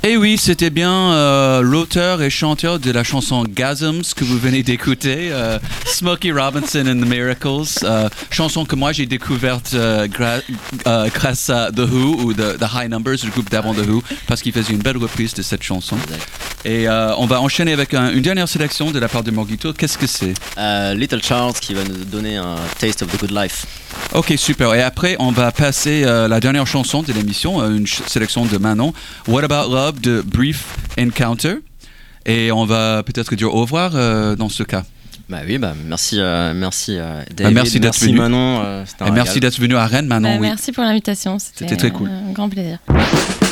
Et oui, c'était bien l'auteur et chanteur de la chanson Gasms que vous venez d'écouter, Smokey Robinson and the Miracles, chanson que moi j'ai découverte grâce à The Who ou The High Numbers, le groupe d'avant The Who, parce qu'il faisait une belle reprise de cette chanson. Exact. Et on va enchaîner avec une dernière sélection de la part de Morgito. Qu'est-ce que c'est? Little Charles qui va nous donner un taste of the good life. Ok, super. Et après, on va passer la dernière chanson de l'émission, une sélection de Manon, What About Love de Brief Encounter. Et on va peut-être dire au revoir dans ce cas. Bah oui, merci David, merci d'être venu. Manon. Et merci d'être venu à Rennes, Manon. Merci pour l'invitation, c'était très cool. Un grand plaisir.